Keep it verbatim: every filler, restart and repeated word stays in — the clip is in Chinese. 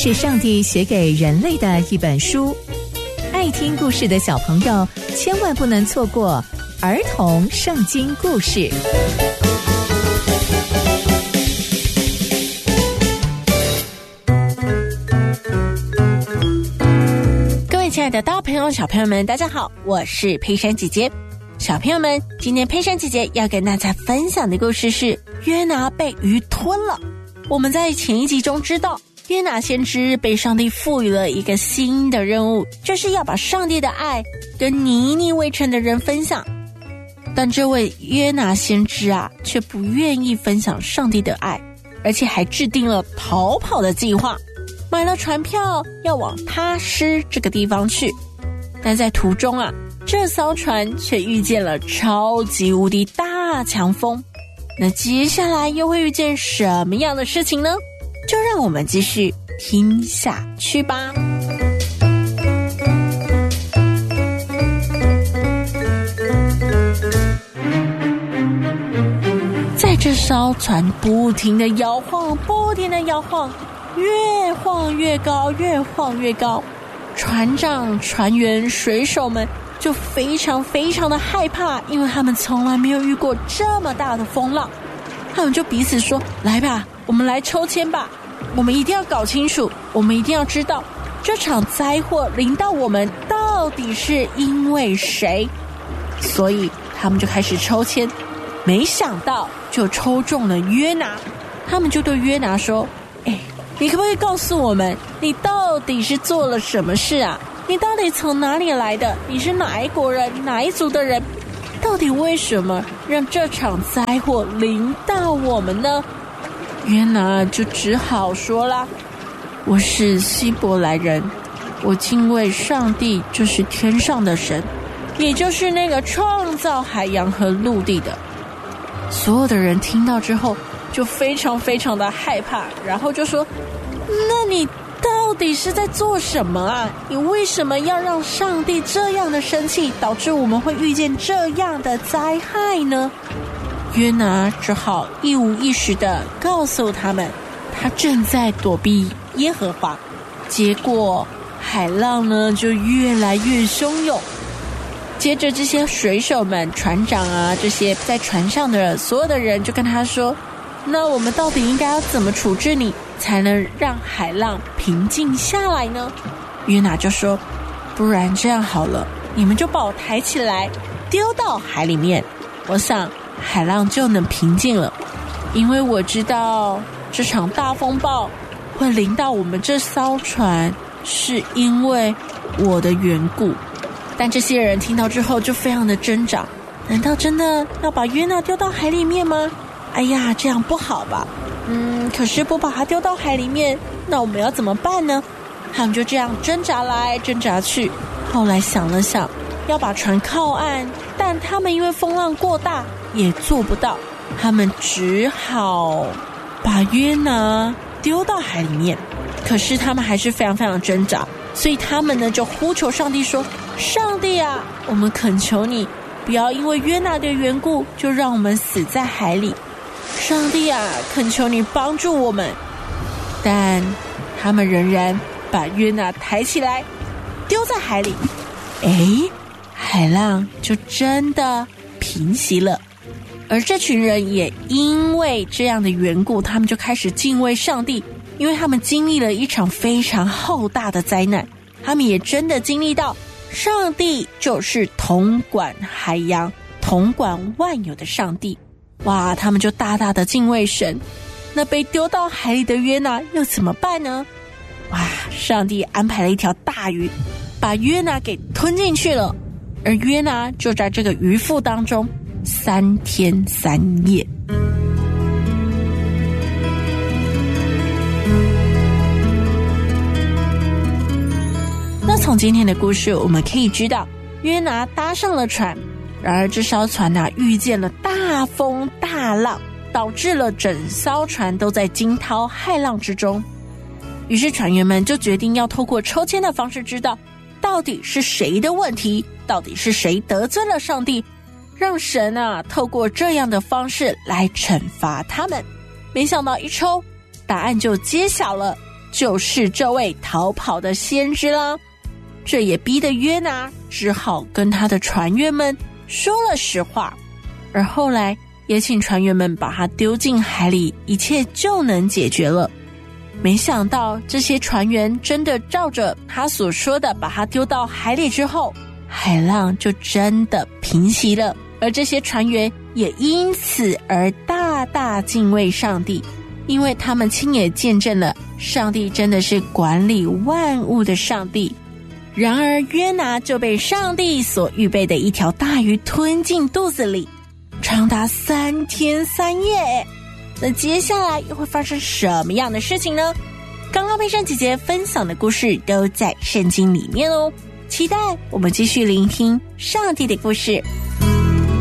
是上帝写给人类的一本书，爱听故事的小朋友千万不能错过儿童圣经故事。 各位亲爱的大朋友小朋友们，大家好，我是佩珊姐姐。小朋友们，今天佩珊姐姐要跟大家分享的故事是约拿被鱼吞了。我们在前一集中知道，约拿先知被上帝赋予了一个新的任务，就是要把上帝的爱跟尼尼微城的人分享。但这位约拿先知啊，却不愿意分享上帝的爱，而且还制定了逃跑的计划，买了船票要往他施这个地方去。但在途中啊，这艘船却遇见了超级无敌大强风。那接下来又会遇见什么样的事情呢？就让我们继续听下去吧。在这艘船不停地摇晃，不停地摇晃，越晃越高，越晃越高。船长、船员、水手们就非常非常的害怕，因为他们从来没有遇过这么大的风浪。他们就彼此说，来吧，我们来抽签吧，我们一定要搞清楚，我们一定要知道这场灾祸临到我们到底是因为谁。所以他们就开始抽签，没想到就抽中了约拿。他们就对约拿说，哎，你可不可以告诉我们，你到底是做了什么事啊？你到底从哪里来的？你是哪一国人，哪一族的人？到底为什么让这场灾祸临到我们呢？约拿就只好说啦，我是希伯来人，我敬畏上帝，就是天上的神，也就是那个创造海洋和陆地的。所有的人听到之后就非常非常的害怕，然后就说，那你到底是在做什么啊？你为什么要让上帝这样的生气，导致我们会遇见这样的灾害呢？约拿只好一五一十的告诉他们，他正在躲避耶和华。结果海浪呢就越来越汹涌。接着这些水手们、船长啊，这些在船上的所有的人就跟他说，那我们到底应该要怎么处置你，才能让海浪平静下来呢？约拿就说，不然这样好了，你们就把我抬起来丢到海里面，我想海浪就能平静了。因为我知道这场大风暴会临到我们这艘船，是因为我的缘故。但这些人听到之后就非常的挣扎，难道真的要把约拿丢到海里面吗？哎呀，这样不好吧。嗯，可是不把他丢到海里面，那我们要怎么办呢？他们就这样挣扎来挣扎去，后来想了想，要把船靠岸，但他们因为风浪过大也做不到，他们只好把约拿丢到海里面。可是他们还是非常非常挣扎，所以他们呢就呼求上帝说，上帝啊，我们恳求你，不要因为约拿的缘故就让我们死在海里。上帝啊，恳求你帮助我们。但他们仍然把约拿抬起来丢在海里，诶，海浪就真的平息了。而这群人也因为这样的缘故，他们就开始敬畏上帝，因为他们经历了一场非常浩大的灾难，他们也真的经历到上帝就是统管海洋、统管万有的上帝。哇，他们就大大的敬畏神。那被丢到海里的约拿又怎么办呢？哇，上帝安排了一条大鱼，把约拿给吞进去了。而约拿就在这个鱼腹当中三天三夜。那从今天的故事我们可以知道，约拿搭上了船，然而这艘船啊遇见了大风大浪，导致了整艘船都在惊涛骇浪之中。于是船员们就决定要透过抽签的方式知道到底是谁的问题，到底是谁得罪了上帝，让神啊透过这样的方式来惩罚他们。没想到一抽，答案就揭晓了， 就是这位逃跑的先知啦。这也逼得约拿只好跟他的船员们说了实话，而后来也请船员们把他丢进海里，一切就能解决了。没想到这些船员真的照着他所说的把他丢到海里之后，海浪就真的平息了，而这些船员也因此而大大敬畏上帝，因为他们亲眼见证了上帝真的是管理万物的上帝。然而约拿就被上帝所预备的一条大鱼吞进肚子里，长达三天三夜。那接下来又会发生什么样的事情呢？刚刚佩珊姐姐分享的故事都在圣经里面哦，期待我们继续聆听上帝的故事。